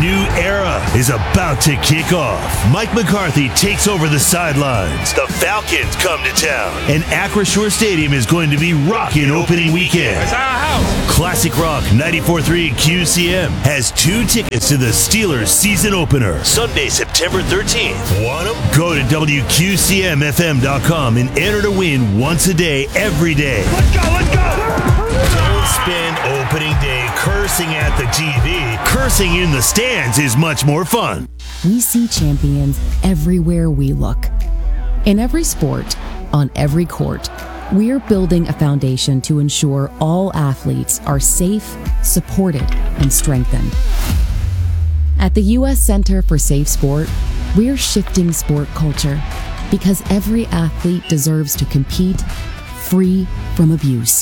new era is about to kick off. Mike McCarthy takes over the sidelines. The Falcons come to town. And Acrisure Stadium is going to be rocking opening weekend. It's our house. Classic Rock 94.3 QCM has 2 tickets to the Steelers season opener, Sunday, September 13th. Want them? Go to WQCMFM.com and enter to win once a day, every day. Let's go, let's go. Don't spend opening day cursing at the TV. Cursing in the stands is much more fun. We see champions everywhere we look. In every sport, on every court, we're building a foundation to ensure all athletes are safe, supported, and strengthened. At the U.S. Center for Safe Sport, we're shifting sport culture because every athlete deserves to compete free from abuse.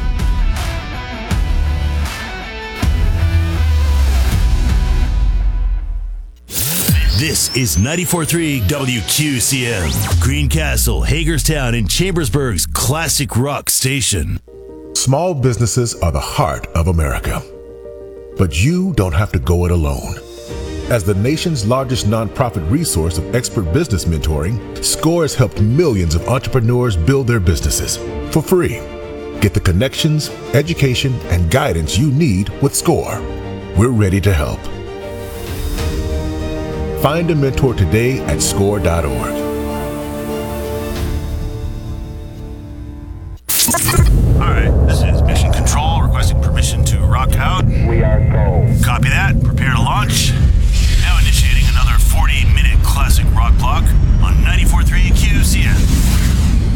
This is 94.3 WQCM, Greencastle, Hagerstown, and Chambersburg's classic rock station. Small businesses are the heart of America. But you don't have to go it alone. As the nation's largest nonprofit resource of expert business mentoring, SCORE has helped millions of entrepreneurs build their businesses for free. Get the connections, education, and guidance you need with SCORE. We're ready to help. Find a mentor today at score.org. All right, this is Mission Control requesting permission to rock out. We are go. Copy that. Prepare to launch. Now initiating another 40-minute classic rock block on 94.3 QCM.